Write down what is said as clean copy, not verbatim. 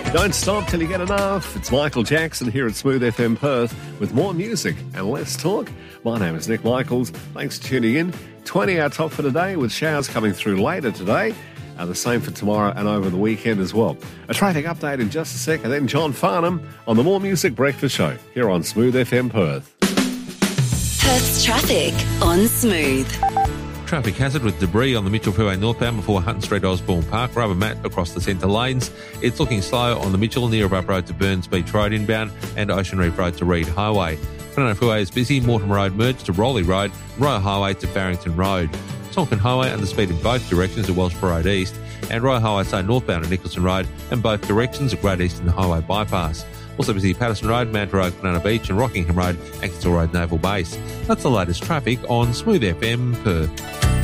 Don't stop till you get enough. It's Michael Jackson here at Smooth FM Perth with more music and less talk. My name is Nick Michaels. Thanks for tuning in. 20 our top for today with showers coming through later today. The same for tomorrow and over the weekend as well. A traffic update in just a sec, and then John Farnham on the More Music Breakfast Show here on Smooth FM Perth. Perth's traffic on Smooth. Traffic hazard with debris on the Mitchell Freeway northbound before Hutton Street Osborne Park. Rubber mat across the centre lanes. It's looking slow on the Mitchell near Abrupt Road to Burns Beach Road inbound and Ocean Reef Road to Reed Highway. Fernando Freeway is busy. Mortimer Road merged to Rowley Road. Royal Highway to Barrington Road. Tonkin Highway under speed in both directions at Welshborough Road East, and Royal Highway stay northbound at Nicholson Road and both directions at Great Eastern Highway Bypass. Also busy Patterson Road, Manta Road, Banana Beach and Rockingham Road, Ankersall Road Naval Base. That's the latest traffic on Smooth FM Perth.